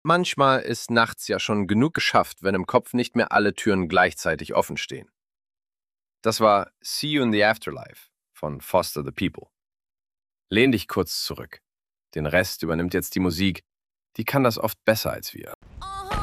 Manchmal ist nachts ja schon genug geschafft, wenn im Kopf nicht mehr alle Türen gleichzeitig offen stehen. Das war See You in the Afterlife von Foster the People. Lehn dich kurz zurück. Den Rest übernimmt jetzt die Musik. Die kann das oft besser als wir.